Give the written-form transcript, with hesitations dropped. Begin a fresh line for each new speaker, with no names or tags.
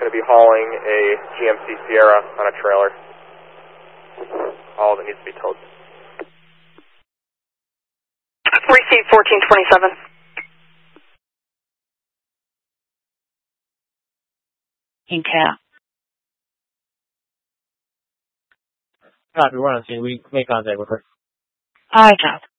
going to be hauling a GMC Sierra on a trailer. All of it needs to be towed.
Receive 1427.
In cap.
Copy, we're on scene. We make contact with her.
Aye, Cap.